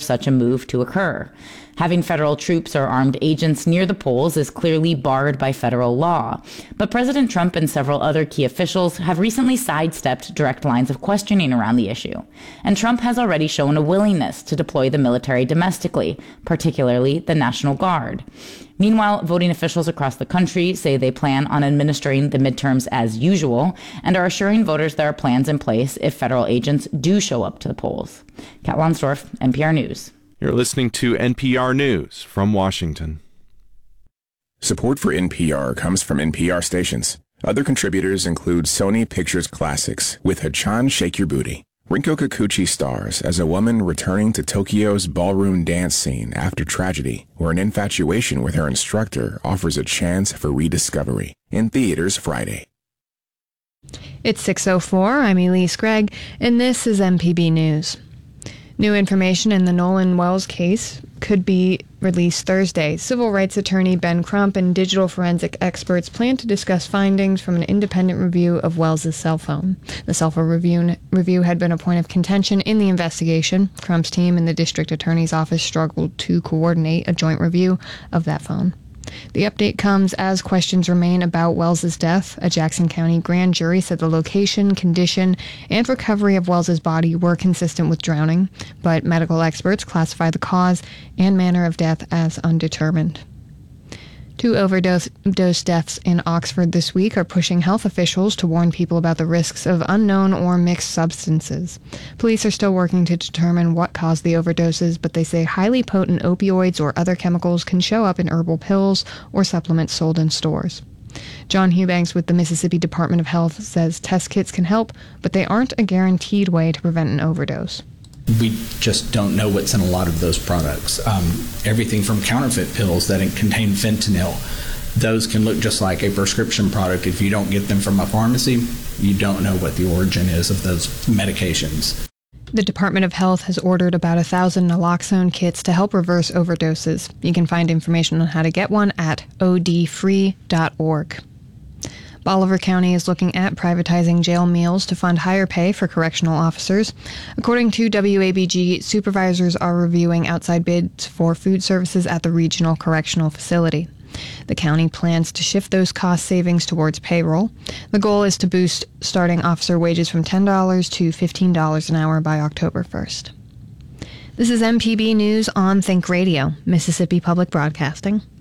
such a move to occur. Having federal troops or armed agents near the polls is clearly barred by federal law. But President Trump and several other key officials have recently sidestepped direct lines of questioning around the issue. And Trump has already shown a willingness to deploy the military domestically, particularly the National Guard. Meanwhile, voting officials across the country say they plan on administering the midterms as usual and are assuring voters there are plans in place if federal agents do show up to the polls. Kat Lonsdorf, NPR News. You're listening to NPR News from Washington. Support for NPR comes from NPR stations. Other contributors include Sony Pictures Classics with Hachan Shake Your Booty. Rinko Kikuchi stars as a woman returning to Tokyo's ballroom dance scene after tragedy, where an infatuation with her instructor offers a chance for rediscovery. In theaters Friday. It's 6:04. I'm Elise Gregg, and this is MPB News. New information in the Nolan Wells case could be released Thursday. Civil rights attorney Ben Crump and digital forensic experts plan to discuss findings from an independent review of Wells' cell phone. The cell phone review had been a point of contention in the investigation. Crump's team and the district attorney's office struggled to coordinate a joint review of that phone. The update comes as questions remain about Wells' death. A Jackson County grand jury said the location, condition, and recovery of Wells' body were consistent with drowning, but medical experts classify the cause and manner of death as undetermined. 2 overdose deaths in Oxford this week are pushing health officials to warn people about the risks of unknown or mixed substances. Police are still working to determine what caused the overdoses, but they say highly potent opioids or other chemicals can show up in herbal pills or supplements sold in stores. John Hubanks with the Mississippi Department of Health says test kits can help, but they aren't a guaranteed way to prevent an overdose. We just don't know what's in a lot of those products. Everything from counterfeit pills that contain fentanyl, those can look just like a prescription product. If you don't get them from a pharmacy, you don't know what the origin is of those medications. The Department of Health has ordered about 1,000 naloxone kits to help reverse overdoses. You can find information on how to get one at odfree.org. Bolivar County is looking at privatizing jail meals to fund higher pay for correctional officers. According to WABG, supervisors are reviewing outside bids for food services at the regional correctional facility. The county plans to shift those cost savings towards payroll. The goal is to boost starting officer wages from $10 to $15 an hour by October 1st. This is MPB News on Think Radio, Mississippi Public Broadcasting.